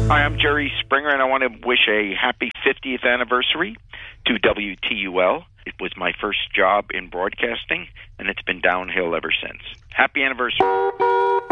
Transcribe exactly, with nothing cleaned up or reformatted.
Hi, I'm Jerry Springer, and I want to wish a happy fiftieth anniversary to W T U L. It was my first job in broadcasting, and it's been downhill ever since. Happy anniversary.